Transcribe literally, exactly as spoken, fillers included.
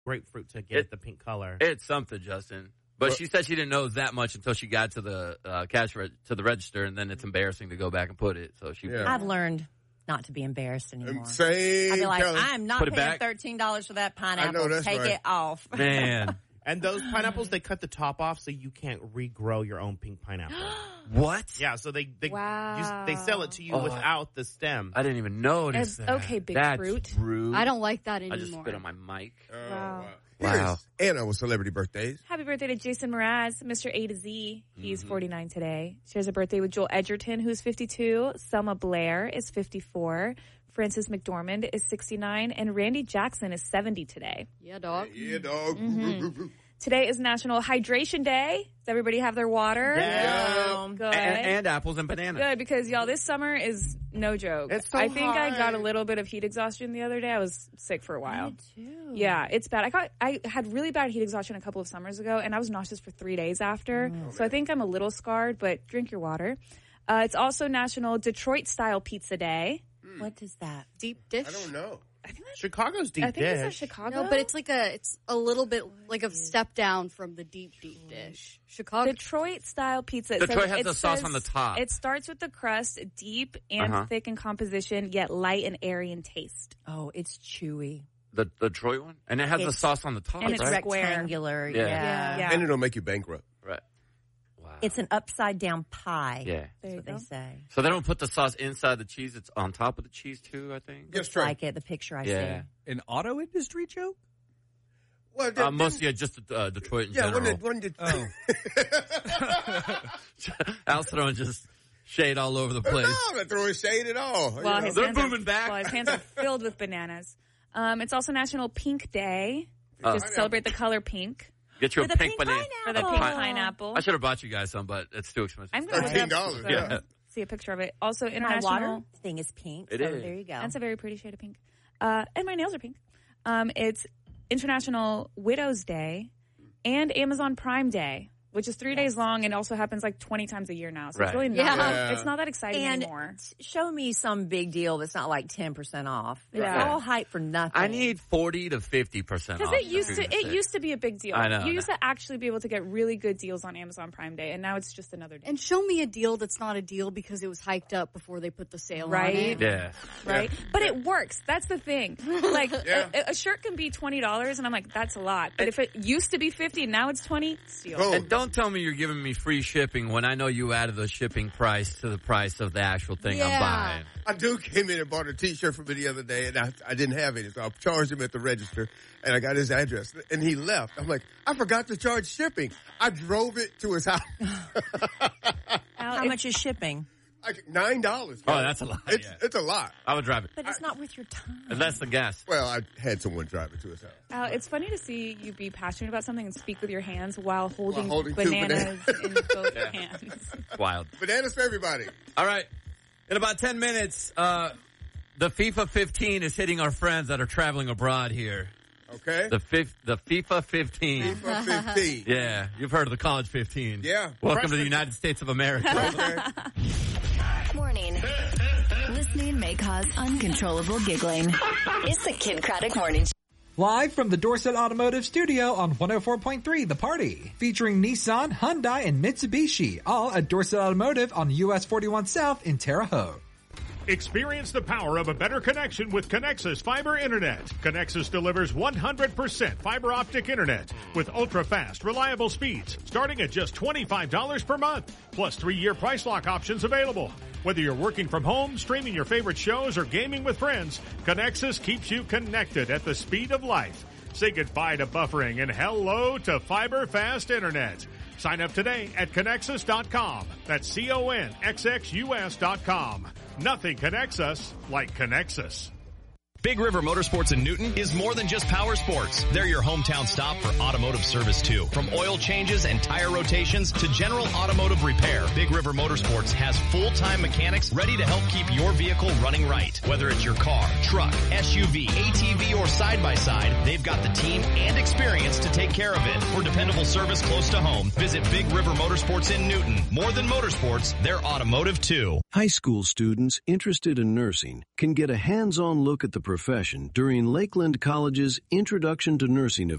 grapefruit to get It- the pink color. It's something, Justin. But she said she didn't know that much until she got to the uh, cash reg- to the register, and then it's embarrassing to go back and put it. So she, Yeah. I've learned not to be embarrassed anymore. Same. I'd be like, Kelly. I'm not Put it paying back. thirteen dollars for that pineapple. I know, that's Take right. it off. man, And those pineapples, they cut the top off so you can't regrow your own pink pineapple. what? Yeah, so they they, Wow. you, they sell it to you Oh. without the stem. I didn't even notice It's- that. okay, big That's fruit. rude. I don't like that I anymore. just spit on my mic. Oh, Wow. wow. Wow. Here's Anna with celebrity birthdays. Happy birthday to Jason Mraz, Mister A to Z. He's Mm-hmm. forty-nine today. Shares a birthday with Joel Edgerton, who's fifty-two. Selma Blair is fifty-four. Frances McDormand is sixty-nine. And Randy Jackson is seventy today. Yeah, dog. Yeah, dog. Mm-hmm. Today is National Hydration Day. Does everybody have their water? Yeah. Good. And, and apples and bananas. Good, because y'all, this summer is no joke. It's so I think I hot. got a little bit of heat exhaustion the other day. I was sick for a while. Me too. Yeah, it's bad. I got I had really bad heat exhaustion a couple of summers ago, and I was nauseous for three days after. So I think I'm a little scarred, but drink your water. Uh, it's also National Detroit Style Pizza Day. What is that? Deep dish. I don't know. I think that's, Chicago's deep I think it's a dish. Chicago. No, but it's like a it's a little bit like a step down from the deep deep dish. Chicago. Detroit style pizza. It Detroit says- has it the sauce says on the top. It starts with the crust, deep and Uh-huh. thick in composition, yet light and airy in taste. Oh, it's chewy. The, the Detroit one? And it has the It's- sauce on the top, and it's right? square. Rectangular. Yeah. Yeah. Yeah. And it'll make you bankrupt. Right. Wow. It's an upside down pie. yeah. There you That's what go. they say. So they don't put the sauce inside the cheese. It's on top of the cheese, too, I think? Yes, Looks Trey. like it, the picture I Yeah. An auto industry joke? Well, Uh, mostly yeah, just uh, Detroit in yeah, general. when did, when did, Oh. Al's throwing just shade all over the place. no, I'm not throwing shade at all. Well, You know. his They're hands are- moving back. Well, his hands are filled with bananas. Um, it's also National Pink Day. Oh. Just celebrate the color pink Get you a For the pink, pink banana. for the Oh. pink Pine- pineapple. I should have bought you guys some, but it's too expensive. I'm going to look it up thirteen dollars, so- yeah. see a picture of it. Also, My international. water thing is pink. It so is. there you go. That's a very pretty shade of pink. Uh, and my nails are pink. Um, it's International Widow's Day and Amazon Prime Day, which is three days long and also happens like twenty times a year now. So Right. it's really not, Yeah. it's not that exciting and anymore. show me some big deal that's not like ten percent off. It's Yeah. all hype for nothing. I need forty to fifty percent off. Because it used for to, goodness it sake. used to be a big deal. I know, You used I to actually be able to get really good deals on Amazon Prime Day, and now it's just another day. and show me a deal that's not a deal because it was hyped up before they put the sale Right. on it. Yeah. Right? But it works. That's the thing. Like, Yeah. a, a shirt can be twenty dollars, and I'm like, that's a lot. But if it used to be fifty and now it's twenty, steal. Boom. And don't tell me you're giving me free shipping when I know you added the shipping price to the price of the actual thing I'm Yeah. buying. A dude came in and bought a T-shirt for me the other day, and I, I didn't have any, so I charged him at the register, and I got his address, and he left. I'm like, I forgot to charge shipping. I drove it to his house. Al, How if- much is shipping? Like nine dollars. Oh, that's a lot, It's yeah. it's a lot. I would drive it. But it's not worth your time. And that's the gas. Well, I had someone drive it to his house. Al, it's funny to see you be passionate about something and speak with your hands while holding, holding two bananas in both Yeah. hands. Wild. Bananas for everybody. All right. In about ten minutes, uh, the FIFA fifteen is hitting our friends that are traveling abroad here. Okay. The fif- the FIFA fifteen. FIFA fifteen. Yeah, you've heard of the college fifteen. Yeah. Welcome to the United States of America. Okay. Morning. Listening may cause uncontrollable giggling. It's the Kid Craddock Morning Show. Live from the Dorset Automotive Studio on one oh four point three The Party. Featuring Nissan, Hyundai, and Mitsubishi. All at Dorset Automotive on U S forty-one South in Terre Haute. Experience the power of a better connection with Connexus Fiber Internet. Connexus delivers one hundred percent fiber optic internet with ultra-fast, reliable speeds starting at just twenty-five dollars per month, plus three-year price lock options available. Whether you're working from home, streaming your favorite shows, or gaming with friends, Connexus keeps you connected at the speed of life. Say goodbye to buffering and hello to fiber fast internet. Sign up today at Connexus dot com. That's C O N X X U S dot com. Nothing connects us like Connexus. Big River Motorsports in Newton is more than just power sports. They're your hometown stop for automotive service too. From oil changes and tire rotations to general automotive repair, Big River Motorsports has full-time mechanics ready to help keep your vehicle running right. Whether it's your car, truck, S U V, A T V, or side-by-side, they've got the team and experience to take care of it. For dependable service close to home, visit Big River Motorsports in Newton. More than motorsports, they're automotive too. High school students interested in nursing can get a hands-on look at the profession during Lakeland College's Introduction to Nursing event.